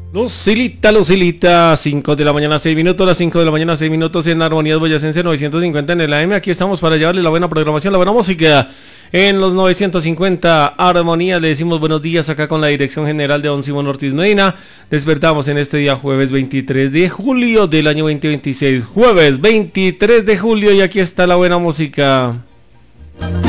Lucilita, 5 de la mañana, 6 minutos, las 5 de la mañana, 6 minutos en Armonía Boyacense 950 en el AM. Aquí estamos para llevarle la buena programación, la buena música. En los 950 Armonía le decimos buenos días acá con la dirección general de don Simón Ortiz Medina. Despertamos en este día jueves 23 de julio del año 2026. Jueves 23 de julio y aquí está la buena música.